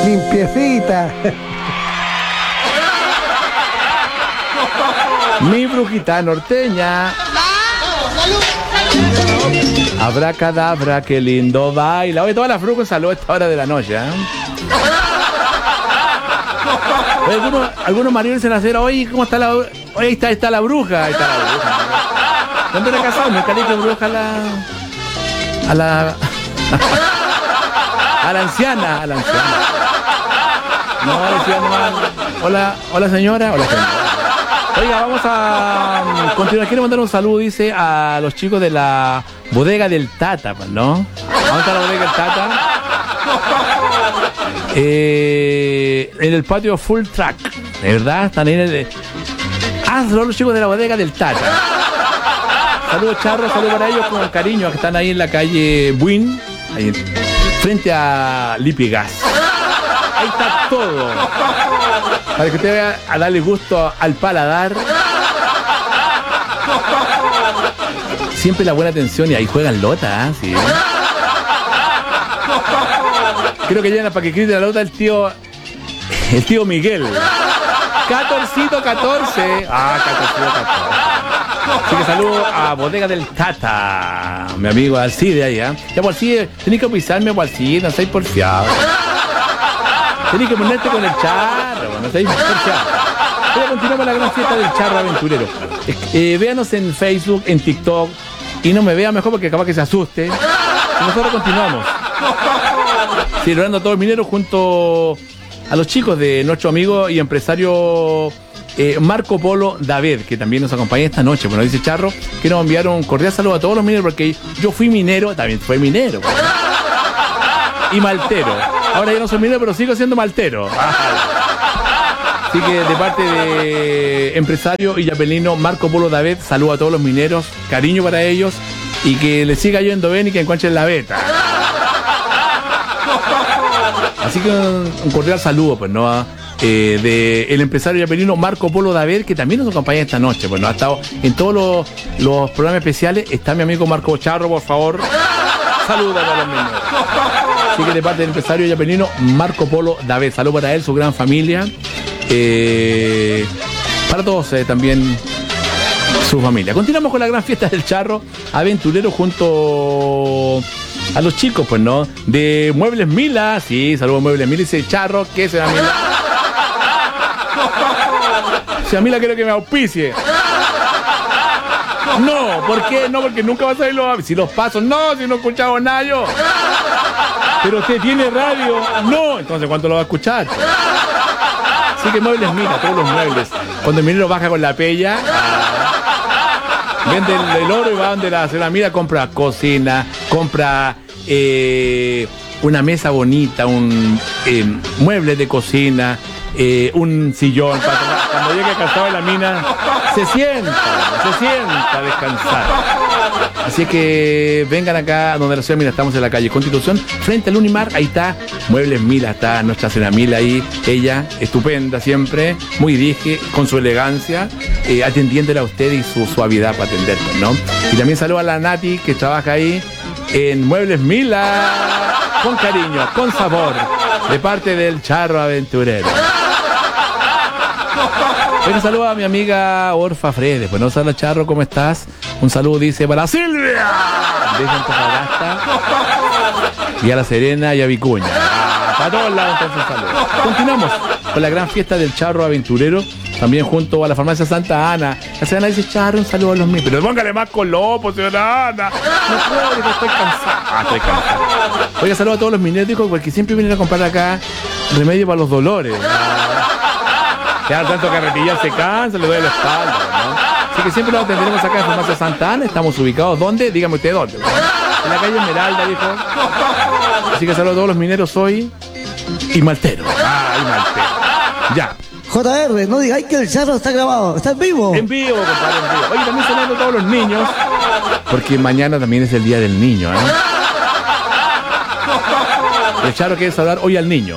Limpiecita. Mi brujita norteña. Abracadabra, qué lindo baila. Oye, todas las brujas saludan a esta hora de la noche, ¿eh? Oye, algunos maridos en la acera, oye, ¿cómo está la... Oye, ahí está la bruja. Ahí está la bruja. ¿Dónde era casado? ¿Me calito bruja a la anciana? No, decía nomás. Hola señora. Oiga, vamos a continuar. Quiero mandar un saludo, dice, a los chicos de la bodega del Tata, ¿no? ¿Dónde está la bodega del Tata? En el patio Full Track, ¿de verdad? Están ahí en el... saludos a los chicos de la bodega del Tata. Saludos, Charro, saludos para ellos con cariño, que están ahí en la calle Buin, ahí frente a Lipigas. Ahí está todo. Para que usted vaya a darle gusto al paladar. Siempre la buena atención y ahí juegan lota, ¿eh? Sí. Creo que llegan para que grite la lota el tío Miguel. 14. 14. Así que saludo a Bodega del Tata, mi amigo Alcide ahí, ¿eh? Ya por Alcide, tenés que pisarme por Alcide, no seas porfiado. Tenés que ponerte con el charro, no seas porfiado. Pero continuamos la gran fiesta del charro aventurero. Véanos en Facebook, en TikTok, y no me vea mejor porque capaz que se asuste. Y nosotros continuamos. Celebrando a todos los mineros junto a los chicos de nuestro amigo y empresario Marco Polo David, que también nos acompaña esta noche. Bueno, dice Charro que nos enviaron un cordial saludo a todos los mineros porque yo fui minero, también fui minero. Y maltero. Ahora ya no soy minero, pero sigo siendo maltero. Así que de parte de empresario y yapelino Marco Polo David, saludo a todos los mineros, cariño para ellos y que les siga yendo bien y que encuentren la beta. Así que un cordial saludo, pues, ¿no? De el empresario yapelino Marco Polo David, que también nos acompaña esta noche, pues, ¿no? Ha estado en todos los programas especiales. Está mi amigo Marco Charro, por favor. Saludos a los mineros. Así que de parte del empresario yapelino Marco Polo David, saludo para él, su gran familia. Para todos también su familia. Continuamos con la gran fiesta del charro aventurero junto a los chicos, pues, ¿no? De Muebles Mila. Sí, saludos a Muebles Mila. Dice Charro, ¿qué es Mila? Si a Mila quiero que me auspicie. No, ¿por qué? No, porque nunca va a salir si los pasos. No, si no he escuchado nada yo. Pero usted tiene radio. No, entonces ¿cuánto lo va a escuchar? Así que Muebles Mila, todos los muebles. Cuando el minero baja con la pella, vende el oro y va donde la señora Mila, compra cocina, compra una mesa bonita, un mueble de cocina, un sillón para tomar. Cuando llegue cansado de la mina, se sienta a descansar. Así que vengan acá donde la señora Mila, estamos en la calle Constitución, frente al Unimar, ahí está Muebles Mila, está nuestra señora Mila ahí, ella, estupenda siempre, muy dije, con su elegancia, atendiéndole a usted y su suavidad para atenderlo, ¿no? Y también saludo a la Nati, que trabaja ahí en Muebles Mila, con cariño, con sabor, de parte del charro aventurero. Un saludo a mi amiga Orfa Fredes. Pues no, saludos, Charro, ¿cómo estás? Un saludo, dice, para Silvia desde Antofagasta y a La Serena y a Vicuña. Para todos lados, entonces, saludos. Continuamos con la gran fiesta del charro aventurero, también junto a la farmacia Santa Ana. La señora dice, Charro, un saludo a los míos. Pero póngale más con lopo, señora Ana. No puedo, estoy cansado. Estoy cansado. Oiga, saludo a todos los mineros, porque siempre vienen a comprar acá remedio para los dolores. Ya tanto carretillar se cansa, le duele la espalda, ¿no? Así que siempre lo atenderemos acá en Farmacia Santa Ana. Estamos ubicados, ¿dónde? Dígame usted dónde, ¿no? En la calle Esmeralda, dijo. Así que saludos a todos los mineros hoy. Y maltero. Y maltero. Ya. JR, no digáis que el charro está grabado, está en vivo. En vivo, compadre, en vivo. Oye, también saludando a todos los niños, porque mañana también es el día del niño, ¿eh? El charro quiere saludar hoy al niño.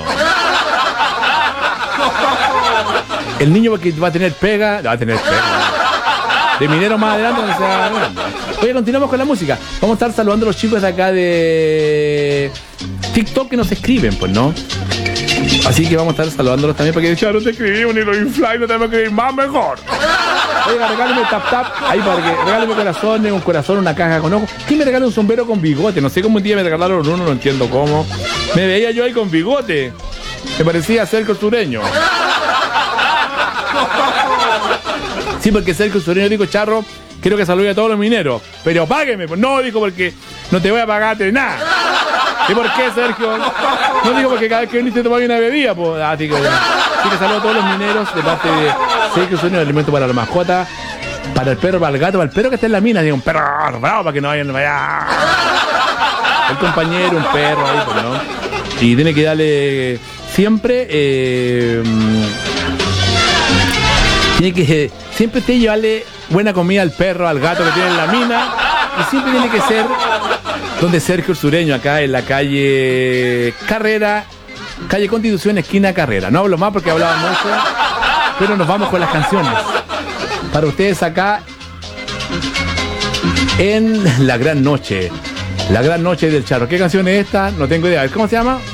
El niño porque va a tener pega, de minero más adelante, donde se va grande. Oye, continuamos con la música. Vamos a estar saludando a los chicos de acá de TikTok que nos escriben, pues, ¿no? Así que vamos a estar saludándolos también porque ya no te escribimos ni lo infly, no tenemos que escribir más mejor. Oiga, regáleme tap ahí para que regáleme corazones, un corazón, una caja con ojos. ¿Quién me regala un sombrero con bigote? No sé cómo un día me regalaron uno, no entiendo cómo. Me veía yo ahí con bigote. Me parecía Sergio Sureño. Sí, porque Sergio Sureño dijo, Charro, quiero que salude a todos los mineros. Pero págueme. No, dijo, porque no te voy a pagarte nada. ¿Y por qué, Sergio? No digo porque cada vez que viniste tomaba una bebida, pues. Así que saludo a todos los mineros de parte de Sergio Sueño, de alimento para la mascota, para el perro, para el gato, para el perro que está en la mina. Digo, un perro bravo para que no vayan allá. El compañero, un perro ahí, pues, ¿no? Y tiene que darle siempre. Tiene que siempre llevarle buena comida al perro, al gato que tiene en la mina. Y siempre tiene que ser donde Sergio Sureño, acá en la calle Carrera, calle Constitución, esquina Carrera. No hablo más porque hablaba mucho, pero nos vamos con las canciones. Para ustedes acá en La Gran Noche. La Gran Noche del Charro. ¿Qué canción es esta? No tengo idea. ¿Cómo se llama?